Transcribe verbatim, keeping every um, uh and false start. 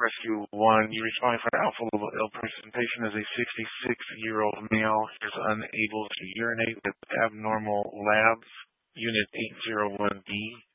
Rescue one, you respond for an Alpha Level L presentation as a sixty-six-year-old male is unable to urinate with abnormal labs. Unit eight zero one B